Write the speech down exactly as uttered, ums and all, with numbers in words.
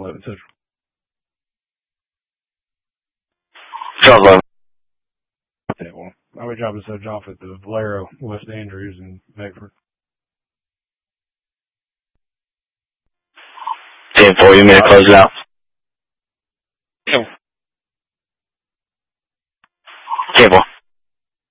eleven Central. Charles eleven. Yeah, well, I'll be dropping such off at the Valero West Andrews in Bedford. ten four, you may close it out. ten four.